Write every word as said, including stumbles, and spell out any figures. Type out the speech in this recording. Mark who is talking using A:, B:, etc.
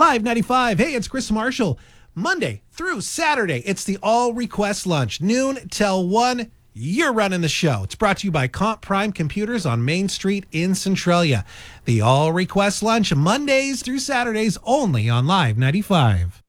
A: Live ninety-five. Hey, it's Chris Marshall. Monday through Saturday, it's the All Request Lunch, noon till one. You're running the show. It's brought to you by Comp Prime Computers on Main Street in Centralia. The All Request Lunch, Mondays through Saturdays, only on Live ninety-five.